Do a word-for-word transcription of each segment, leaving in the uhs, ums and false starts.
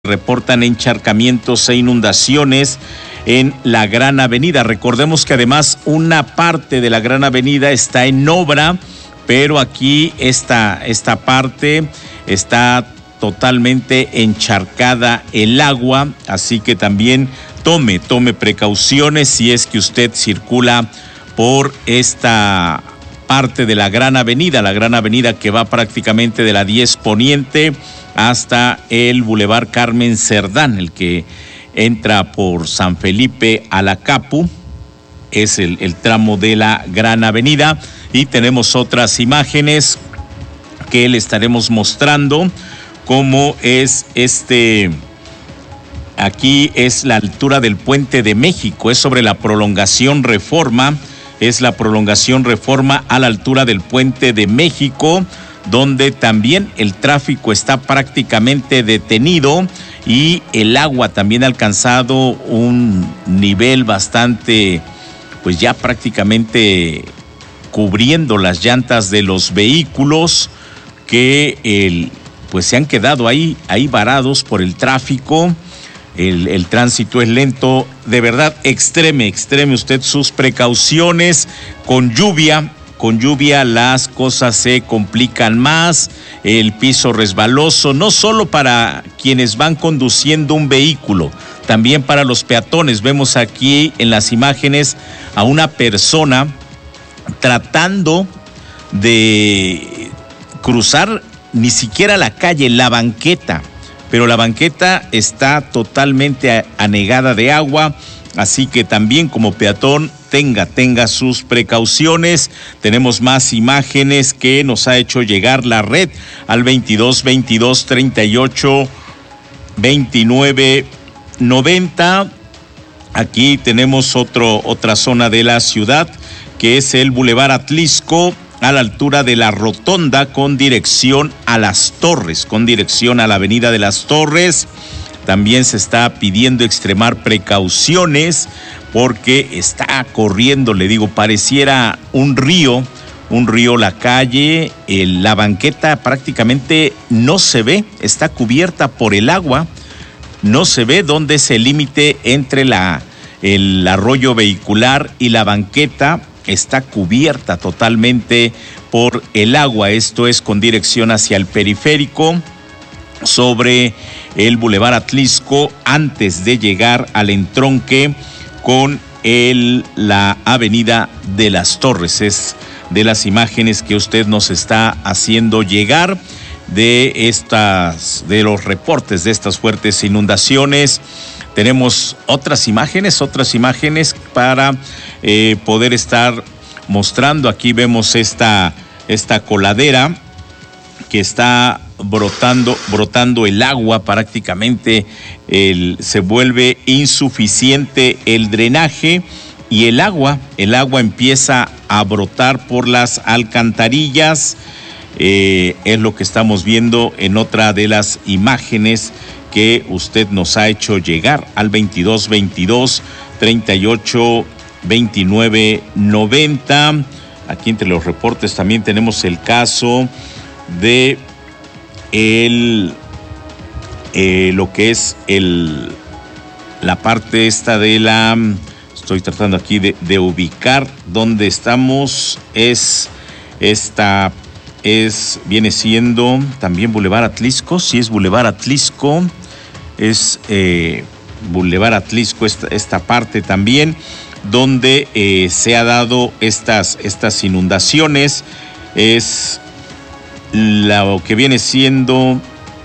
reportan encharcamientos e inundaciones en la Gran Avenida. Recordemos que además una parte de la Gran Avenida está en obra, pero aquí esta, esta parte está totalmente encharcada el agua, así que también tome, tome precauciones si es que usted circula por esta parte de la Gran Avenida, la Gran Avenida que va prácticamente de la diez Poniente hasta el Boulevard Carmen Cerdán, el que entra por San Felipe a la Capu, es el, el tramo de la Gran Avenida. Y tenemos otras imágenes que le estaremos mostrando, como es este, aquí es la altura del Puente de México, es sobre la prolongación Reforma, es la prolongación Reforma a la altura del Puente de México, donde también el tráfico está prácticamente detenido y el agua también ha alcanzado un nivel bastante, pues ya prácticamente cubriendo las llantas de los vehículos que el, pues se han quedado ahí, ahí varados por el tráfico. El, el tránsito es lento, de verdad, extreme, extreme usted sus precauciones. Con lluvia, con lluvia las cosas se complican más, el piso resbaloso, no solo para quienes van conduciendo un vehículo, también para los peatones. Vemos aquí en las imágenes a una persona tratando de cruzar ni siquiera la calle, la banqueta, pero la banqueta está totalmente anegada de agua, así que también como peatón tenga, tenga sus precauciones. Tenemos más imágenes que nos ha hecho llegar la red al veintidós veintidós treinta y ocho veintinueve noventa. Aquí tenemos otro, otra zona de la ciudad, que es el Boulevard Atlisco, a la altura de la Rotonda, con dirección a Las Torres, con dirección a la Avenida de Las Torres. También se está pidiendo extremar precauciones porque está corriendo, le digo, pareciera un río, un río la calle, el, la banqueta prácticamente no se ve, está cubierta por el agua, no se ve dónde es el límite entre la, el arroyo vehicular y la banqueta. Está cubierta totalmente por el agua. Esto es con dirección hacia el periférico, sobre el Boulevard Atlisco, antes de llegar al entronque con el, la Avenida de Las Torres. Es de las imágenes que usted nos está haciendo llegar de estas, de los reportes de estas fuertes inundaciones. Tenemos otras imágenes, otras imágenes para eh, poder estar mostrando. Aquí vemos esta, esta coladera que está brotando, brotando el agua, prácticamente el, se vuelve insuficiente el drenaje y el agua, el agua empieza a brotar por las alcantarillas. Eh, es lo que estamos viendo en otra de las imágenes que usted nos ha hecho llegar al veintidós veintidós treinta y ocho veintinueve noventa. Aquí entre los reportes también tenemos el caso de el eh, lo que es el la parte esta de la, estoy tratando aquí de, de ubicar dónde estamos. Es esta es viene siendo también Boulevard Atlisco, sí es Boulevard Atlisco. Es eh, Boulevard Atlisco, esta, esta parte también, donde eh, se ha dado estas, estas inundaciones. Es lo que viene siendo,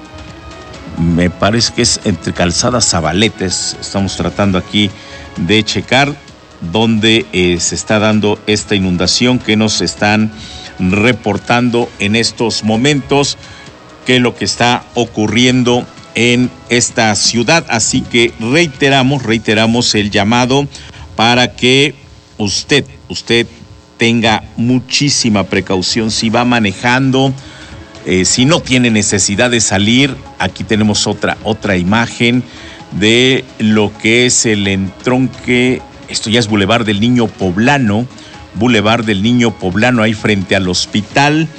me parece que es entre Calzada Zabaletes. Estamos tratando aquí de checar dónde eh, se está dando esta inundación que nos están reportando en estos momentos, qué es lo que está ocurriendo en esta ciudad. Así que reiteramos, reiteramos el llamado para que usted, usted tenga muchísima precaución si va manejando, eh, si no tiene necesidad de salir. Aquí tenemos otra, otra imagen de lo que es el entronque. Esto ya es Boulevard del Niño Poblano, Boulevard del Niño Poblano, ahí frente al hospital.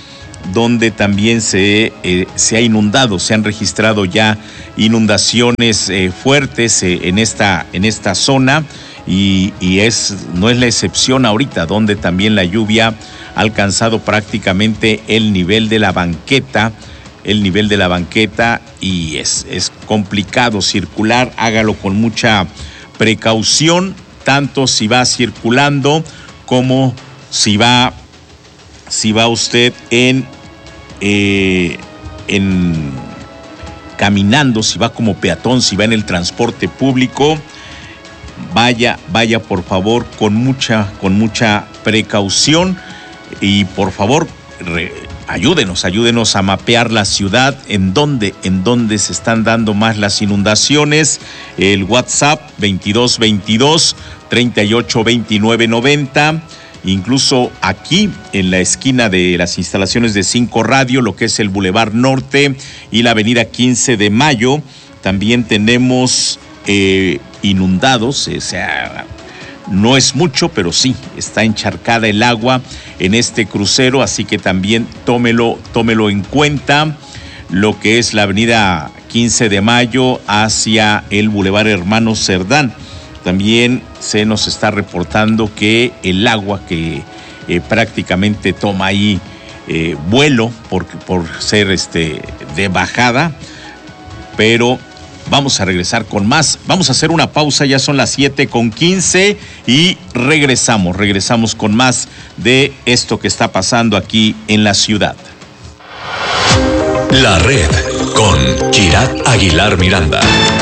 donde también se, eh, se ha inundado, se han registrado ya inundaciones eh, fuertes eh, en, esta, en esta zona y, y es, no es la excepción ahorita, donde también la lluvia ha alcanzado prácticamente el nivel de la banqueta, el nivel de la banqueta y es, es complicado circular, hágalo con mucha precaución, tanto si va circulando como si va, si va usted en, eh, en caminando, si va como peatón, si va en el transporte público, vaya, vaya por favor con mucha, con mucha precaución y por favor re, ayúdenos, ayúdenos a mapear la ciudad, en dónde, en dónde se están dando más las inundaciones. El WhatsApp veintidós veintidós, treinta y ocho veintinueve noventa. Incluso aquí en la esquina de las instalaciones de Cinco Radio, lo que es el Boulevard Norte y la avenida quince de mayo, también tenemos eh, inundados, o sea, no es mucho, pero sí, está encharcada el agua en este crucero, así que también tómelo, tómelo en cuenta, lo que es la avenida quince de mayo hacia el Boulevard Hermano Cerdán. También se nos está reportando que el agua que eh, prácticamente toma ahí eh, vuelo por, por ser este, de bajada, pero vamos a regresar con más. Vamos a hacer una pausa, ya son las siete con quince y regresamos, regresamos con más de esto que está pasando aquí en la ciudad. La Red con Kirat Aguilar Miranda.